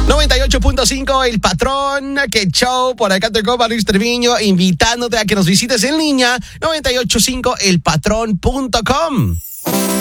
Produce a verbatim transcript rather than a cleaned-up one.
noventa y ocho punto cinco El Patrón, que show, por acá te copa Luis Treviño, invitándote a que nos visites en línea, noventa y ocho punto cinco el patrón punto com.